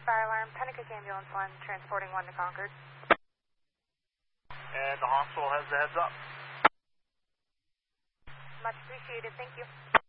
fire alarm, Pennacook Ambulance 1, transporting 1 to Concord. And the hospital has the heads up. Much appreciated, thank you.